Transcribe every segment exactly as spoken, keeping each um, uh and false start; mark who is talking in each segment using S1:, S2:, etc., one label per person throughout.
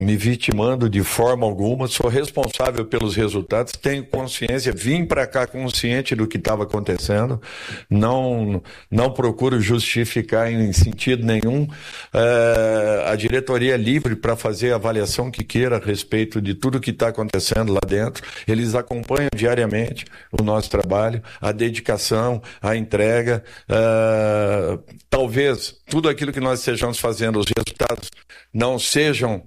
S1: me vitimando de forma alguma, sou responsável pelos resultados, tenho consciência, vim para cá consciente do que estava acontecendo, não, não procuro justificar em sentido nenhum. É, a diretoria é livre para fazer a avaliação que queira a respeito de tudo que está acontecendo lá dentro. Eles acompanham diariamente o nosso trabalho, a dedicação, a entrega. É, talvez tudo aquilo que nós estejamos fazendo, os resultados não sejam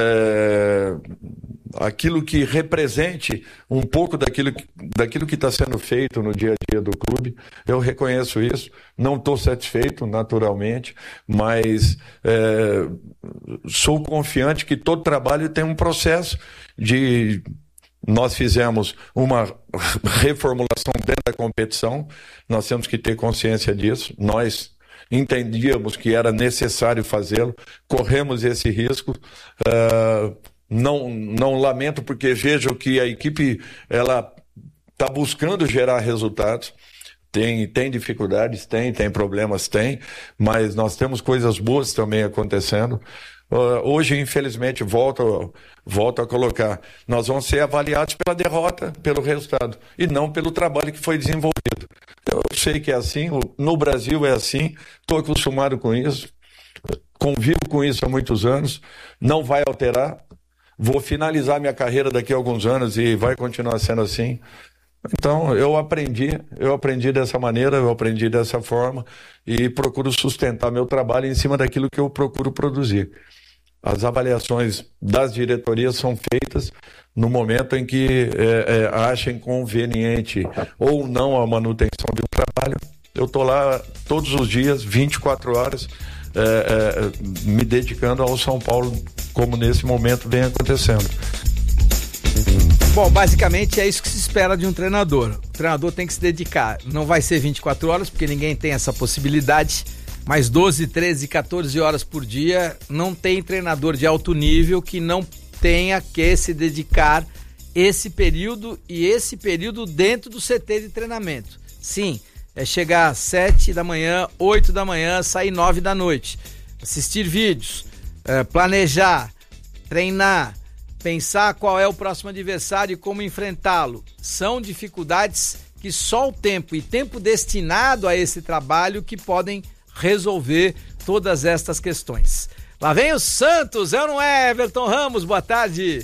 S1: É, aquilo que represente um pouco daquilo, daquilo que está sendo feito no dia a dia do clube. Eu reconheço isso, não estou satisfeito naturalmente, mas é, sou confiante que todo trabalho tem um processo de... Nós fizemos uma reformulação dentro da competição, nós temos que ter consciência disso, nós entendíamos que era necessário fazê-lo, corremos esse risco, uh, não, não lamento porque vejo que a equipe ela está buscando gerar resultados, tem, tem dificuldades, tem, tem problemas, tem, mas nós temos coisas boas também acontecendo. Uh, hoje, infelizmente, volto, volto a colocar, nós vamos ser avaliados pela derrota, pelo resultado, e não pelo trabalho que foi desenvolvido. Eu sei que é assim, no Brasil é assim, estou acostumado com isso, convivo com isso há muitos anos, não vai alterar, vou finalizar minha carreira daqui a alguns anos e vai continuar sendo assim. Então, eu aprendi, eu aprendi dessa maneira, eu aprendi dessa forma e procuro sustentar meu trabalho em cima daquilo que eu procuro produzir. As avaliações das diretorias são feitas no momento em que é, é, achem conveniente ou não a manutenção de um trabalho. Eu estou lá todos os dias, vinte e quatro horas, é, é, me dedicando ao São Paulo, como nesse momento vem acontecendo.
S2: Bom, basicamente é isso que se espera de um treinador. O treinador tem que se dedicar. Não vai ser vinte e quatro horas, porque ninguém tem essa possibilidade, mas doze, treze, quatorze horas por dia. Não tem treinador de alto nível que não tenha que se dedicar esse período, e esse período dentro do C T de treinamento. Sim, é chegar às sete da manhã, oito da manhã, sair nove da noite, assistir vídeos, é, planejar, treinar, pensar qual é o próximo adversário e como enfrentá-lo. São dificuldades que só o tempo e tempo destinado a esse trabalho que podem resolver todas estas questões. Lá vem o Santos, é ou não é, Everton Ramos? Boa tarde.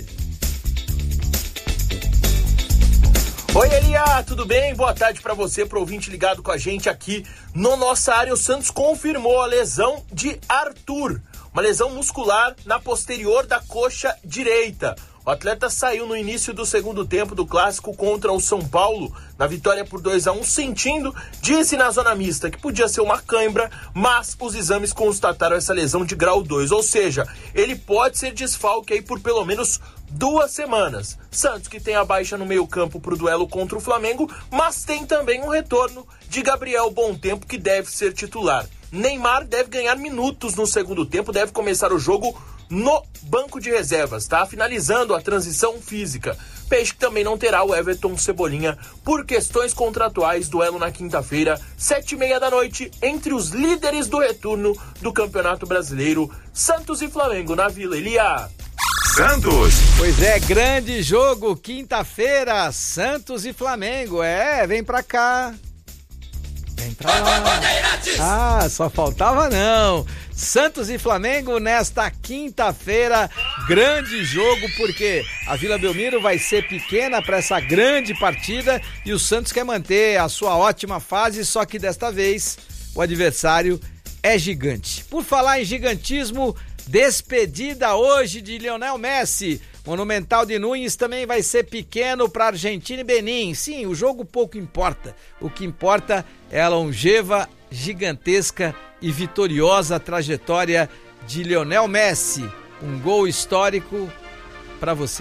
S3: Oi, Elia, tudo bem? Boa tarde para você, pro ouvinte ligado com a gente aqui no Nossa Área. O Santos confirmou a lesão de Arthur, uma lesão muscular na posterior da coxa direita. O atleta saiu no início do segundo tempo do clássico contra o São Paulo, na vitória por dois a um, sentindo, disse na zona mista que podia ser uma cãibra, mas os exames constataram essa lesão de grau dois, ou seja, ele pode ser desfalque aí por pelo menos duas semanas. Santos que tem a baixa no meio-campo para o duelo contra o Flamengo, mas tem também um retorno de Gabriel Bontempo, que deve ser titular. Neymar deve ganhar minutos no segundo tempo, deve começar o jogo no banco de reservas, tá? Finalizando a transição física. Peixe que também não terá o Everton Cebolinha por questões contratuais. Duelo na quinta-feira, sete e meia da noite, entre os líderes do retorno do Campeonato Brasileiro, Santos e Flamengo, na Vila. Elia.
S2: Santos. Pois é, grande jogo, quinta-feira, Santos e Flamengo. É, vem pra cá. Vem pra lá. Ah, só faltava não. Santos e Flamengo nesta quinta-feira, grande jogo, porque a Vila Belmiro vai ser pequena para essa grande partida e o Santos quer manter a sua ótima fase, só que desta vez o adversário é gigante. Por falar em gigantismo, despedida hoje de Lionel Messi. Monumental de Nunes também vai ser pequeno para Argentina e Benin. Sim, o jogo pouco importa. O que importa é a longeva, gigantesca e vitoriosa trajetória de Lionel Messi. Um gol histórico para você.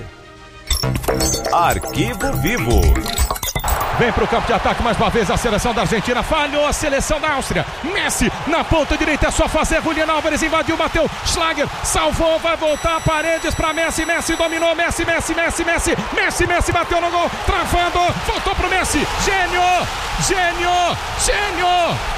S4: Arquivo Vivo. Vem pro campo de ataque mais uma vez a seleção da Argentina. Falhou a seleção da Áustria. Messi na ponta direita, é só fazer. Julián Álvares invadiu, bateu. Schlager salvou, vai voltar. Paredes para Messi. Messi dominou. Messi, Messi, Messi, Messi. Messi, Messi bateu no gol. Travando. Voltou pro Messi. Gênio! Gênio! Gênio!